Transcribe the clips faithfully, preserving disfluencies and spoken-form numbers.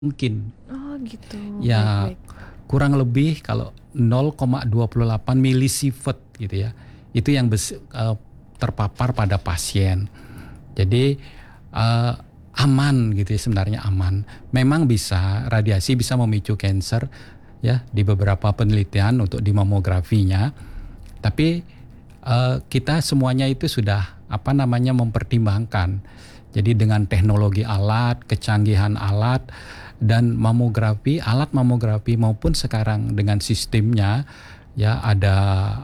Mungkin. Oh gitu. Ya Baik, baik. kurang lebih kalau nol koma dua delapan milisievert gitu ya. Itu yang bes, uh, terpapar pada pasien. Jadi uh, aman gitu ya, sebenarnya aman. Memang bisa radiasi bisa memicu kanker ya di beberapa penelitian untuk di mamografinya. Tapi uh, kita semuanya itu sudah apa namanya mempertimbangkan. Jadi dengan teknologi alat, kecanggihan alat dan mamografi, alat mamografi maupun sekarang dengan sistemnya ya ada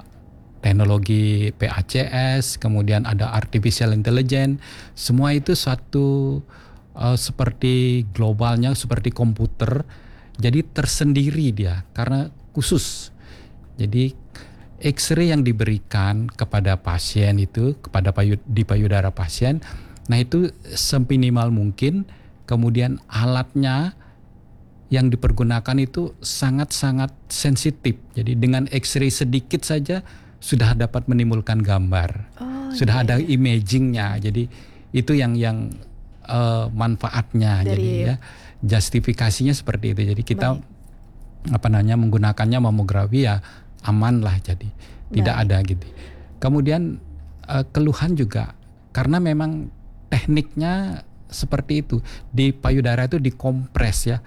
teknologi P A C S, kemudian ada artificial intelligence, semua itu suatu uh, seperti globalnya seperti komputer. Jadi tersendiri dia karena khusus. Jadi X-ray yang diberikan kepada pasien itu kepada payu, di payudara pasien, nah itu seminimal mungkin. Kemudian alatnya yang dipergunakan itu sangat-sangat sensitif. Jadi dengan X-ray sedikit saja sudah dapat menimbulkan gambar, Oh, sudah iya, ada iya. imagingnya. Jadi itu yang yang uh, manfaatnya. Dari- Jadi ya justifikasinya seperti itu. Jadi kita Baik. apa namanya menggunakannya mamografi ya aman lah, jadi tidak Baik. ada gitu. Kemudian uh, keluhan juga karena memang tekniknya seperti itu, di payudara itu dikompres ya,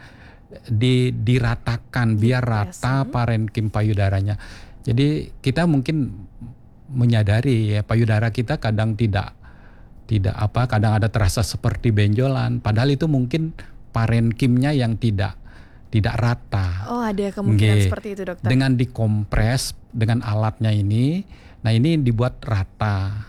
di diratakan biar Dipres, rata hmm. parenkim payudaranya. Jadi kita mungkin menyadari ya payudara kita kadang tidak tidak apa kadang ada terasa seperti benjolan, padahal itu mungkin parenkimnya yang tidak tidak rata. Oh, ada kemungkinan Nggih. seperti itu, dokter. Dengan dikompres dengan alatnya ini, nah ini dibuat rata.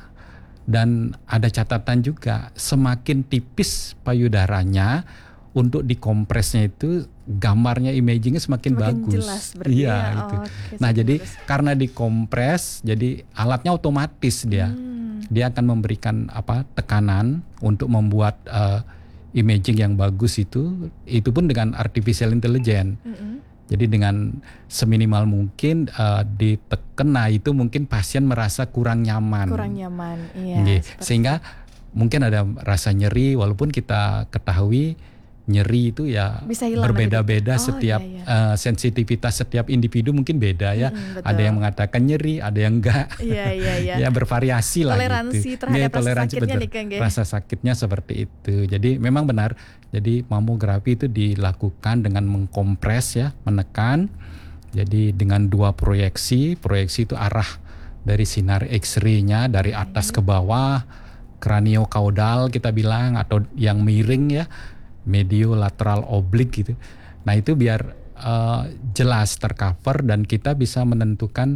Dan ada catatan juga, semakin tipis payudaranya untuk dikompresnya itu gambarnya imagingnya semakin, Semakin bagus. jelas berarti Iya, ya. gitu. Oh, oke, Nah, semakin jadi bagus. karena dikompres, jadi alatnya otomatis dia. Hmm. Dia akan memberikan apa tekanan untuk membuat uh, imaging yang bagus itu, itu pun dengan artificial intelligence. Mm-mm. Jadi dengan seminimal mungkin uh, ditekan, nah itu mungkin pasien merasa kurang nyaman. Kurang nyaman, iya. Nggih. seperti- Sehingga mungkin ada rasa nyeri, walaupun kita ketahui nyeri itu ya Bisa hilang berbeda-beda nanti. Oh, setiap iya, iya. uh, sensitivitas setiap individu mungkin beda ya. Mm-mm, betul. Ada yang mengatakan nyeri, ada yang enggak. Iya, iya, iya. Ya bervariasi lah Toleransi gitu. terhadap Nggih, rasa toleransi sakitnya betul. nih, Kang, nggih. Rasa sakitnya seperti itu. Jadi memang benar. Jadi mamografi itu dilakukan dengan mengkompres ya, menekan. Jadi dengan dua proyeksi, proyeksi itu arah dari sinar X-ray-nya dari atas ke bawah, kraniokaudal kita bilang atau yang miring ya, medio lateral oblik gitu. Nah itu biar uh, jelas tercover dan kita bisa menentukan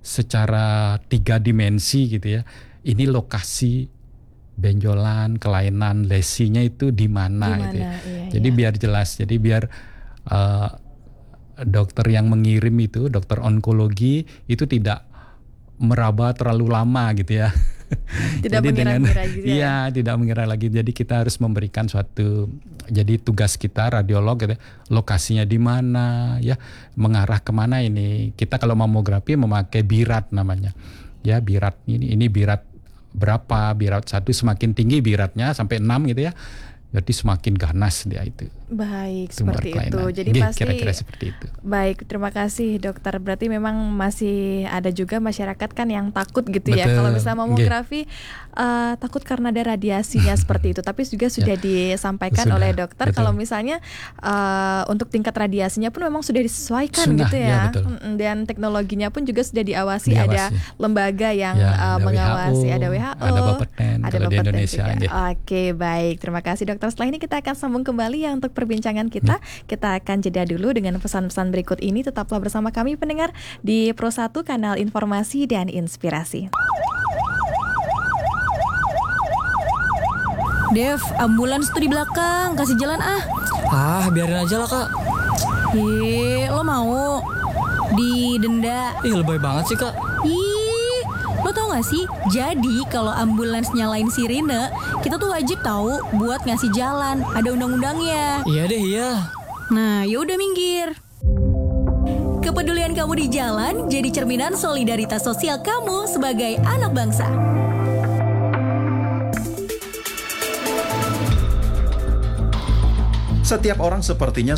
secara tiga dimensi gitu ya. Ini lokasi benjolan, kelainan, lesinya itu di mana Di gitu ya. mana, iya, Jadi iya. biar jelas, jadi biar uh, dokter yang mengirim itu, dokter onkologi itu tidak meraba terlalu lama gitu ya. Tidak Jadi dengan mengira-ngira gitu ya. iya tidak mengira lagi. Jadi kita harus memberikan suatu, jadi tugas kita radiolog gitu, lokasinya di mana ya, mengarah kemana ini. Kita kalau mamografi memakai birat namanya. Ya birat ini ini birat berapa, birat satu semakin tinggi biratnya sampai enam gitu ya. Jadi semakin ganas dia itu. Baik, Tumor seperti itu. kelainan. Jadi Nggih, pasti kira-kira seperti itu. baik, terima kasih dokter. Berarti memang masih ada juga masyarakat kan yang takut gitu ya. Betul, Kalau misalnya nggih. mamografi eh, takut karena ada radiasinya seperti itu. Tapi juga sudah disampaikan Sudah, oleh dokter betul. kalau misalnya eh, untuk tingkat radiasinya pun memang sudah disesuaikan Sudah, gitu ya, ya. betul. Mm-mm, Dan teknologinya pun juga sudah diawasi. Diawasi. Ada lembaga yang Ya, eh, ada mengawasi. W H O, ada W H O, ada Bapeten ada kalau di Bapeten Indonesia, juga. nggih. Oke, baik. Terima kasih dokter. Setelah ini kita akan sambung kembali ya untuk perbincangan kita. Kita akan jeda dulu dengan pesan-pesan berikut ini. Tetaplah bersama kami pendengar di Pro satu Kanal Informasi dan Inspirasi. Dev, ambulans tuh di belakang, kasih jalan ah. Ah, biarin aja lah kak. Ih, lo mau didenda? Ih, lebay banget sih kak. Ih, lo tau gak sih? Jadi kalau ambulans nyalain sirine, kita tuh wajib tahu buat ngasih jalan. Ada undang-undangnya. Iya deh, iya. Nah, yaudah minggir. Kepedulian kamu di jalan jadi cerminan solidaritas sosial kamu sebagai anak bangsa. Setiap orang sepertinya